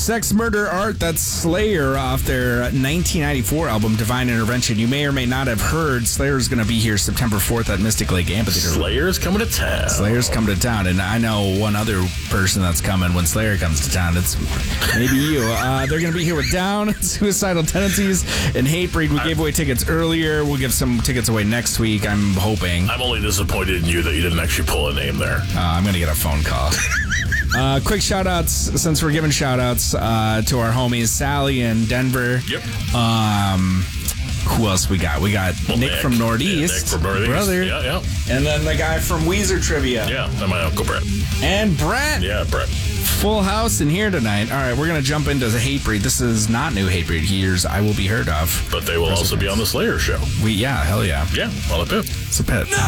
Sex, Murder, Art. That's Slayer off their 1994 album, Divine Intervention. You may or may not have heard Slayer's going to be here September 4th at Mystic Lake Amphitheater. Slayer's coming to town. Slayer's coming to town, and I know one other person that's coming when Slayer comes to town. It's maybe you. They're going to be here with Down, Suicidal Tendencies, and Hatebreed. We gave away tickets earlier. We'll give some tickets away next week, I'm hoping. I'm only disappointed in you that you didn't actually pull a name there. I'm going to get a phone call. Quick shout-outs, since we're giving shout-outs to our homies, Sally in Denver. Yep. Who else we got? We got Nick from Northeast. Nick from Northeast. Brother. Yeah. And then the guy from Weezer Trivia. Yeah, and my Uncle Brett. And Brett. Yeah, Brett. Full house in here tonight. All right, we're going to jump into the Hatebreed. This is not new Hatebreed. Here's I Will Be Heard Of. But they will also be on the Slayer show. Yeah, hell yeah. Yeah, on the pit. It's a pit.